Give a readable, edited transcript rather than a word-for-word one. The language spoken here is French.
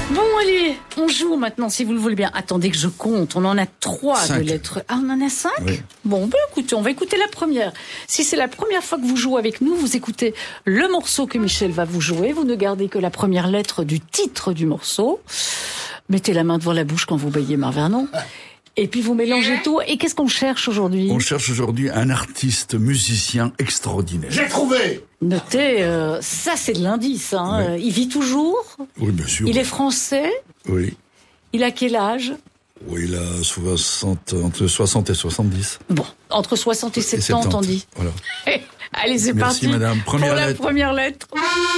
Bon, allez, on joue maintenant, si vous le voulez bien. Attendez que je compte. On en a 3 de lettres. Ah, on en a 5 ? Oui. Bon, ben écoutez, on va écouter la première. Si c'est la première fois que vous jouez avec nous, vous écoutez le morceau que Michel va vous jouer. Vous ne gardez que la première lettre du titre du morceau. Mettez la main devant la bouche quand vous baillez Marvernon. Et puis vous mélangez tout. Et qu'est-ce qu'on cherche aujourd'hui ? On cherche aujourd'hui un artiste musicien extraordinaire. J'ai trouvé! Notez, ça c'est de l'indice. Hein. Oui. Il vit toujours. Oui, bien sûr. Il est français. Oui. Il a quel âge ? Oui, il a entre 60 et 70. Bon, entre 60 et 70, on dit. Voilà. Allez, c'est Merci, parti madame. pour la première lettre.